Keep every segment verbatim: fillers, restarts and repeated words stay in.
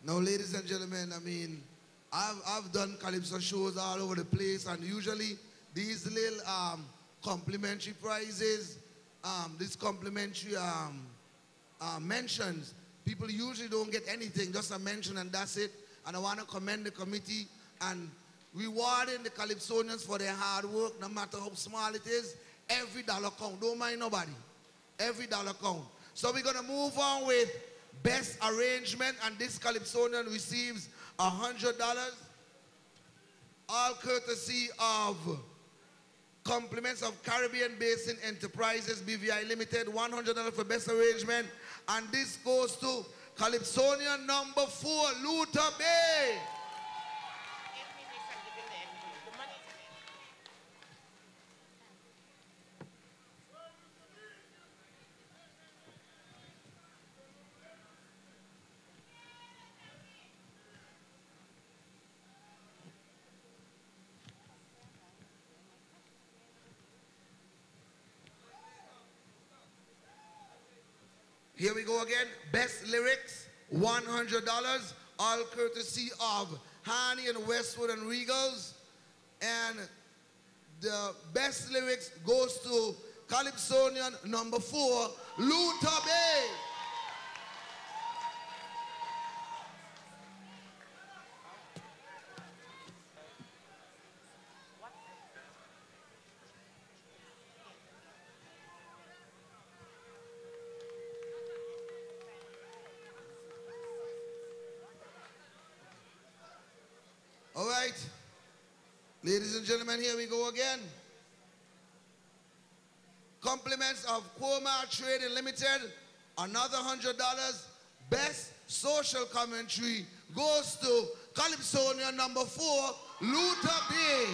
Now, ladies and gentlemen, I mean, I've, I've done Calypso shows all over the place, and usually these little um, complimentary prizes, um, these complimentary um, uh, mentions, people usually don't get anything, just a mention and that's it. And I want to commend the committee and rewarding the Calypsonians for their hard work, no matter how small it is. Every dollar count, don't mind nobody. Every dollar count. So we're going to move on with Best Arrangement, and this Calypsonian receives one hundred dollars, all courtesy of compliments of Caribbean Basin Enterprises, B V I Limited, one hundred dollars for Best Arrangement, and this goes to Calypsonian number four, Luther Bay. Here we go again. Best Lyrics, one hundred dollars, all courtesy of Hani and Westwood and Regals. And the Best Lyrics goes to Calypsonian number four, Luther Bay. All right, ladies and gentlemen, here we go again. Compliments of Quoma Trading Limited, another one hundred dollars. Best Social Commentary goes to Calypsonian number four, Luther Bay.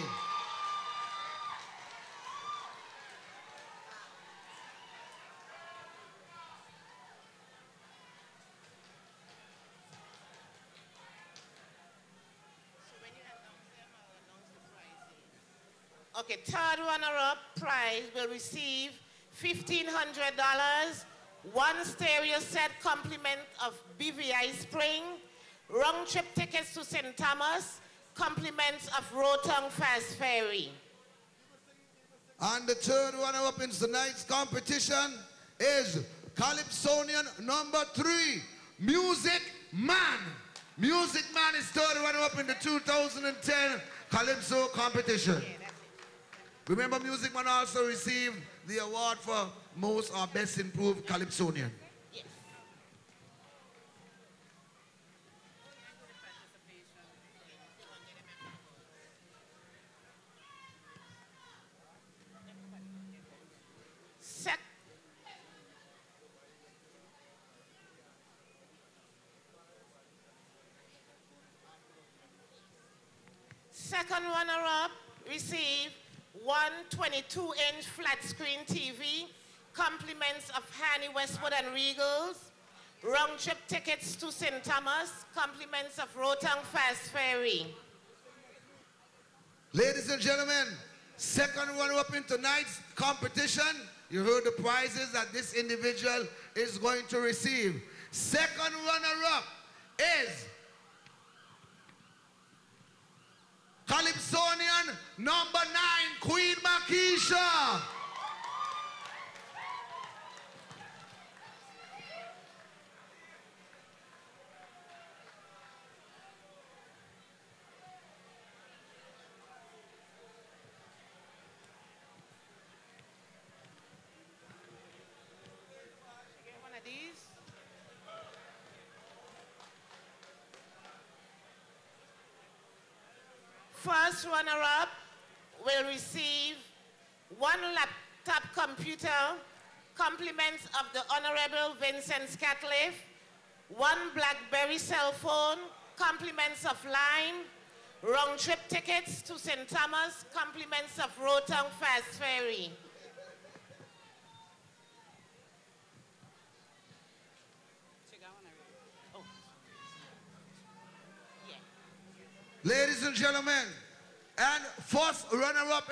Okay, third runner-up prize will receive fifteen hundred dollars, one stereo set compliment of B V I Spring, round-trip tickets to Saint Thomas, compliments of Rotong Fast Ferry. And the third runner-up in tonight's competition is Calypsonian number three, Music Man. Music Man is third runner-up in the two thousand ten Calypso competition. Remember, Music Man also received the award for most or best improved Calypsonian. Yes. Sec Second runner-up received one twenty-two inch flat screen T V, compliments of Hani Westwood and Regals, round-trip tickets to Saint Thomas, compliments of Rotong Fast Ferry. Ladies and gentlemen, second runner-up in tonight's competition, you heard the prizes that this individual is going to receive. Second runner-up is Calypsonian number nine, Queen Makisha. Get one of these. First runner-up will receive one laptop computer, compliments of the Honorable Vincent Scatliff, one BlackBerry cell phone, compliments of Line, round-trip tickets to Saint Thomas, compliments of Rotong Fast Ferry. Ladies and gentlemen, and first runner-up